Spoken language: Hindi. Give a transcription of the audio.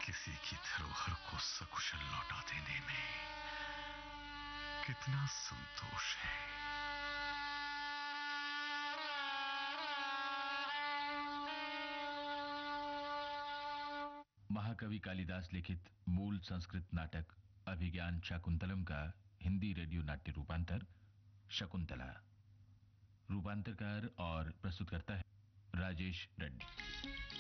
किसी की धरोहर को सकुशल लौटा देने में कितना संतोष है। महाकवि कालिदास लिखित मूल संस्कृत नाटक अभिज्ञान शाकुंतलम का हिंदी रेडियो नाट्य रूपांतर शकुंतला। रूपांतरकार और प्रस्तुतकर्ता है राजेश रेड्डी।